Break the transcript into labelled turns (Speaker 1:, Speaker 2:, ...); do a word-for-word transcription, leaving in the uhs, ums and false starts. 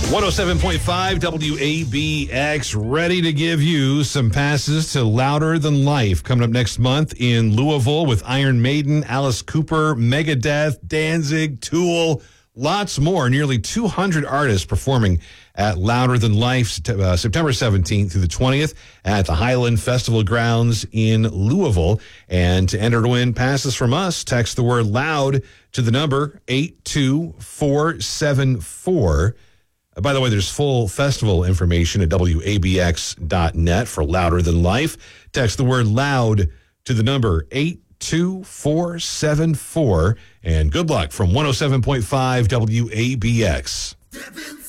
Speaker 1: one oh seven point five W A B X, ready to give you some passes to Louder Than Life coming up next month in Louisville with Iron Maiden, Alice Cooper, Megadeth, Danzig, Tool, lots more. Nearly two hundred artists performing at Louder Than Life uh, September seventeenth through the twentieth at the Highland Festival Grounds in Louisville. And to enter to win passes from us, text the word LOUD to the number eight two four seven four. Uh, by the way, there's full festival information at W A B X dot net for Louder Than Life. Text the word LOUD to the number eight two four seven four. And good luck from one oh seven point five W A B X.